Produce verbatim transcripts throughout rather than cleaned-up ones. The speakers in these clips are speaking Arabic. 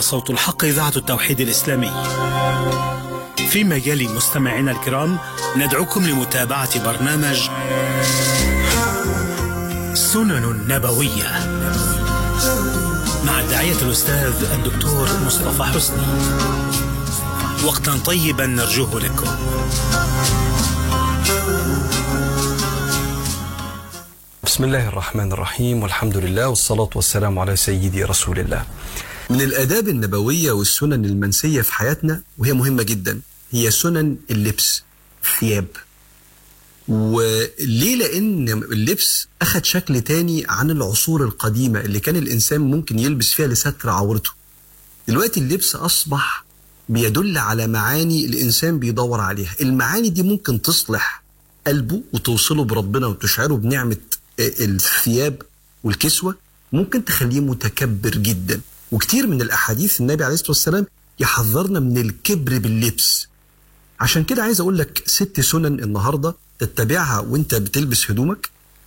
صوت الحق إذاعة التوحيد الإسلامي. في مجال مستمعينا الكرام ندعوكم لمتابعة برنامج سنن نبوية مع الداعية الأستاذ الدكتور مصطفى حسني. وقتا طيبا نرجوه لكم. بسم الله الرحمن الرحيم، والحمد لله والصلاة والسلام على سيدي رسول الله. من الآداب النبوية والسنن المنسية في حياتنا وهي مهمة جدا هي سنن اللبس، الثياب. وليه؟ لأن اللبس أخذ شكل تاني عن العصور القديمة اللي كان الإنسان ممكن يلبس فيها لستر عورته. دلوقتي اللبس أصبح بيدل على معاني الإنسان بيدور عليها. المعاني دي ممكن تصلح قلبه وتوصله بربنا وتشعره بنعمة الثياب والكسوة، ممكن تخليه متكبر جدا. وكتير من الأحاديث النبي عليه الصلاة والسلام يحذرنا من الكبر باللبس. عشان كده عايز أقول لك ست سنن النهاردة تتبعها وانت بتلبس هدومك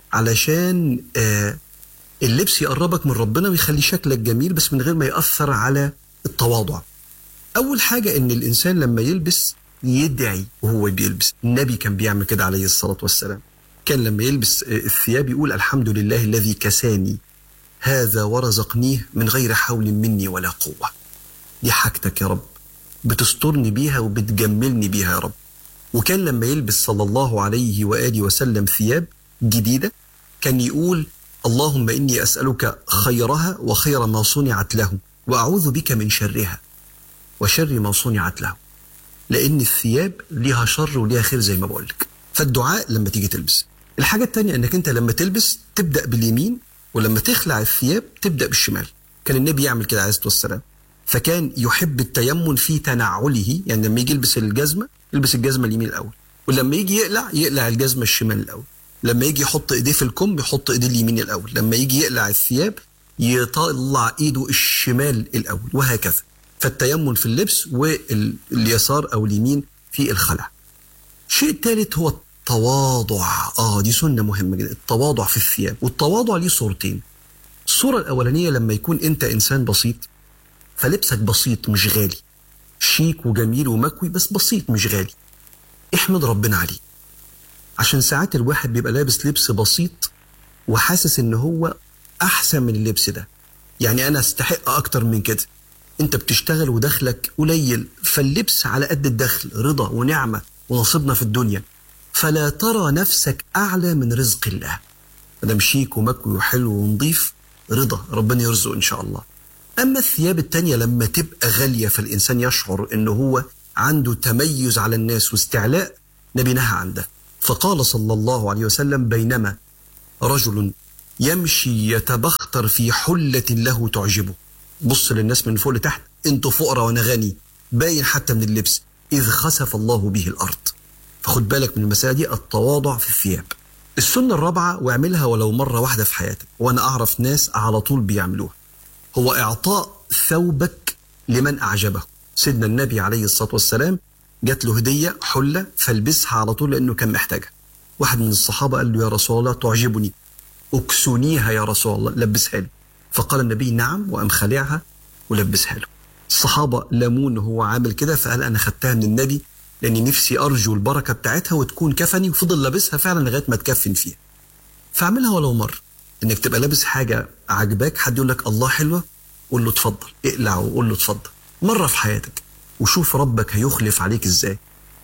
علشان آه اللبس يقربك من ربنا ويخلي شكلك جميل بس من غير ما يأثر على التواضع. أول حاجة إن الإنسان لما يلبس يدعي وهو بيلبس. النبي كان بيعمل كده عليه الصلاة والسلام. كان لما يلبس الثياب يقول الحمد لله الذي كساني هذا ورزقنيه من غير حول مني ولا قوة. دي حاجتك يا رب، بتسترني بيها وبتجملني بيها يا رب. وكان لما يلبس صلى الله عليه وآله وسلم ثياب جديدة كان يقول اللهم إني أسألك خيرها وخير ما صنعت له وأعوذ بك من شرها وشر ما صنعت له. لأن الثياب ليها شر وليها خير زي ما بقولك. فالدعاء لما تيجي تلبس. الحاجة التانية أنك أنت لما تلبس تبدأ باليمين، ولما تخلع الثياب تبدأ بالشمال. كان النبي يعمل كده عليه الصلاة والسلام. فكان يحب التيمن في تنعله، يعني لما يجي يلبس الجزمة يلبس الجزمة اليمين الأول، ولما يجي يقلع يقلع الجزمة الشمال الأول. لما يجي يحط إيديه في الكم يحط إيديه اليمين الأول. لما يجي يقلع الثياب يطلع إيده الشمال الأول، وهكذا. فالتيمن في اللبس واليسار أو اليمين في الخلع. الشيء الثالث هو التواضع. آه دي سنة مهمة جدا، التواضع في الثياب. والتواضع ليه صورتين. الصورة الأولانية لما يكون أنت إنسان بسيط فلبسك بسيط مش غالي، شيك وجميل ومكوي بس بسيط مش غالي، احمد ربنا عليه. عشان ساعات الواحد بيبقى لابس لبس بسيط وحاسس ان هو احسن من اللبس ده، يعني انا استحق اكتر من كده. انت بتشتغل ودخلك قليل، فاللبس على قد الدخل رضا ونعمة ونصيبنا في الدنيا. فلا ترى نفسك اعلى من رزق الله. مادام شيك ومكوي وحلو ونظيف رضا ربنا يرزق ان شاء الله. أما الثياب التانية لما تبقى غالية فالإنسان يشعر أنه هو عنده تميز على الناس واستعلاء، نبي نهى عن ده. فقال صلى الله عليه وسلم بينما رجل يمشي يتبختر في حلة له تعجبه، بص للناس من فوق لتحت، انتوا فقراء وانا غني، باين حتى من اللبس، إذ خسف الله به الأرض. فخد بالك من المسألة دي، التواضع في الثياب. السنة الرابعة، واعملها ولو مرة واحدة في حياتك، وأنا أعرف ناس على طول بيعملوها، هو إعطاء ثوبك لمن أعجبه. سيدنا النبي عليه الصلاة والسلام جات له هدية حلة فالبسها على طول لأنه كان محتاجها. واحد من الصحابة قال له يا رسول الله تعجبني، أكسونيها يا رسول الله، لبسها لي. فقال النبي نعم، وأم خلعها ولبسها له. الصحابة لامون هو عامل كده، فقال أنا خدتها من النبي لأني نفسي أرجو البركة بتاعتها وتكون كفني، وفضل لابسها فعلا لغاية ما تكفن فيها. فاعملها ولو مرة، إنك تبقى لابس حاجة عجباك، حد يقول لك الله حلوة، قول له اتفضل، اقلع وقول له اتفضل مرة في حياتك، وشوف ربك هيخلف عليك ازاي.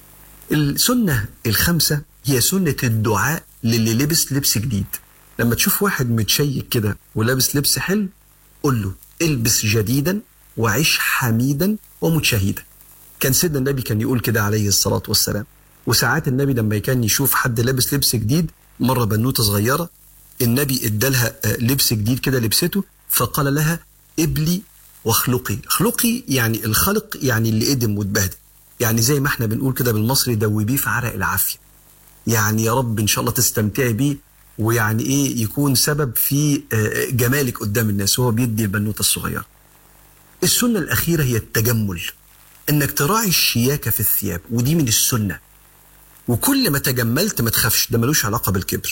السنة الخامسة هي سنة الدعاء للي لبس لبس جديد. لما تشوف واحد متشيك كده ولابس لبس حلو قول له البس جديدا وعيش حميدا ومتشهدا. كان سيدنا النبي كان يقول كده عليه الصلاة والسلام. وساعات النبي لما كان يشوف حد لابس لبس جديد، مرة بنوتة صغيرة النبي ادالها لبس جديد كده لبسته، فقال لها ابلي واخلقي. اخلقي يعني الخلق، يعني اللي قدم واتبهدل، يعني زي ما احنا بنقول كده بالمصري دوبيه في عرق العافية. يعني يا رب ان شاء الله تستمتعي بيه، ويعني ايه يكون سبب في جمالك قدام الناس وهو بيدي البنوتة الصغيرة. السنة الأخيرة هي التجمل، انك تراعي الشياكة في الثياب، ودي من السنة. وكل ما تجملت ما تخافش، ده ملوش علاقة بالكبر.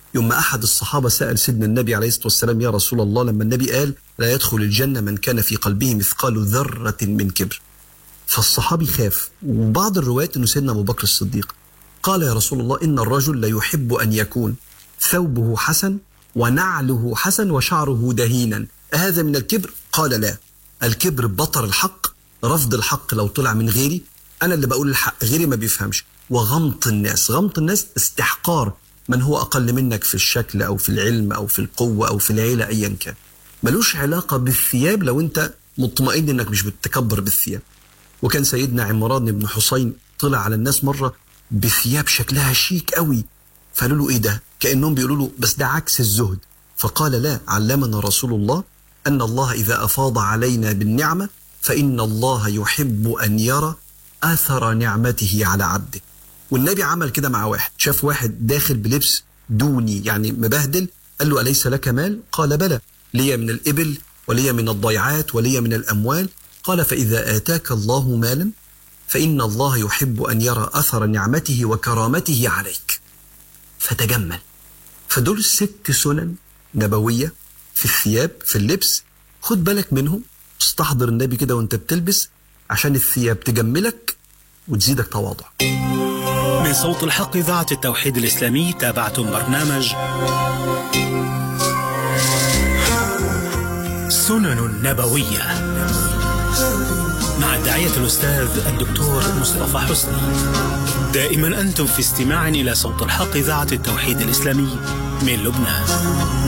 يوم ما أحد الصحابة سأل سيدنا النبي عليه الصلاة والسلام: يا رسول الله، لما النبي قال لا يدخل الجنة من كان في قلبه مثقال ذرة من كبر، فالصحابي خاف. وبعض الروايات أنه سيدنا أبو بكر الصديق قال: يا رسول الله، إن الرجل لا يحب أن يكون ثوبه حسن ونعله حسن وشعره دهينا، أهذا من الكبر؟ قال: لا، الكبر بطر الحق، رفض الحق لو طلع من غيري، أنا اللي بقول الحق غيري ما بيفهمش، وغمط الناس. غمط الناس استحقار من هو أقل منك في الشكل أو في العلم أو في القوة أو في العيلة أيا كان. ملوش علاقة بالثياب لو أنت مطمئن أنك مش بتتكبر بالثياب. وكان سيدنا عمران بن حسين طلع على الناس مرة بثياب شكلها شيك قوي، فقالوا له: إيه ده؟ كأنهم بيقولوا له بس ده عكس الزهد. فقال: لا، علمنا رسول الله أن الله إذا أفاض علينا بالنعمة فإن الله يحب أن يرى أثر نعمته على عبده. والنبي عمل كده مع واحد، شاف واحد داخل بلبس دوني يعني مبهدل، قال له: أليس لك مال؟ قال: بلى، لي من الإبل ولي من الضيعات ولي من الأموال. قال: فإذا آتاك الله مالا فإن الله يحب أن يرى أثر نعمته وكرامته عليك، فتجمل. فدول ست سنن نبوية في الثياب، في اللبس، خد بالك منهم، استحضر النبي كده وانت بتلبس عشان الثياب تجملك وتزيدك تواضع. من صوت الحق إذاعة التوحيد الإسلامي تابعتم برنامج سنن نبوية مع الداعية الأستاذ الدكتور مصطفى حسني. دائما أنتم في استماع إلى صوت الحق إذاعة التوحيد الإسلامي من لبنان.